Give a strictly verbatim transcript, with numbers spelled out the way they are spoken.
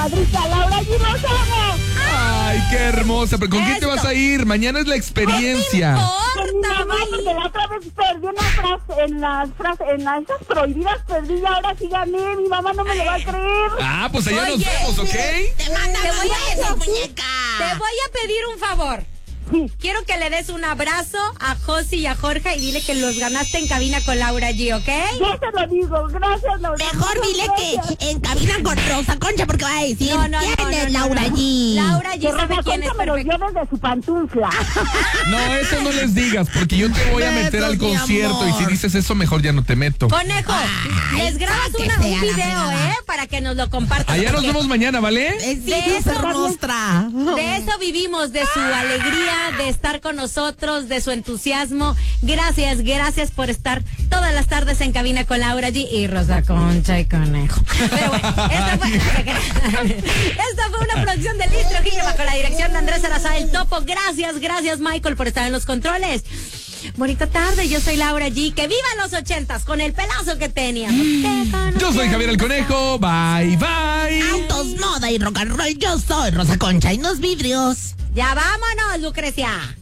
Madrita Laura G, los amo. Ay, qué hermosa. ¿Pero con quién te vas a ir? Mañana es la experiencia. Con mi mamá, porque la otra vez perdí una frase, en las frases, en las esas prohibidas perdí y ahora sí gané. Mi mamá no me lo va a creer. Ah, pues allá Oye, nos vemos, ¿ok? Te manda Te voy a besos, decir- muñeca. Te voy a pedir un favor. Sí. Quiero que le des un abrazo a Josi y a Jorge y dile que los ganaste en cabina con Laura G, ¿ok? Yo te lo digo, gracias Laura. Mejor Muchas dile gracias. que en cabina con Rosa Concha porque va a decir No, no, quién no, no, es no, Laura no. G. Laura G Que sabe Rosa quién es Concha me lo perfecto. dio desde su pantufla. No, eso no les digas, porque yo te voy a meter al Besos, mi concierto y si amor. dices eso, mejor ya no te meto. Conejo, Ay, les grabas sáquese una, a un la video, fregada. ¿eh? Para que nos lo compartan. Allá nos porque vemos mañana, ¿vale? Es De sí, eso- se mostra. De eso vivimos, de su alegría, de estar con nosotros, de su entusiasmo. Gracias, gracias por estar todas las tardes en cabina con Laura G y Rosa Concha y Conejo. Pero bueno, esta fue, esta fue una producción de Liz Trujillo bajo la dirección de Andrés Salazar el Topo. Gracias, gracias Michael por estar en los controles. Bonita tarde, yo soy Laura G. Que vivan los ochentas con el pelazo que teníamos. Yo soy Javier el Conejo. Bye, bye. Autos, moda y rock and roll. Yo soy Rosa Concha y los vidrios. Ya vámonos, Lucrecia.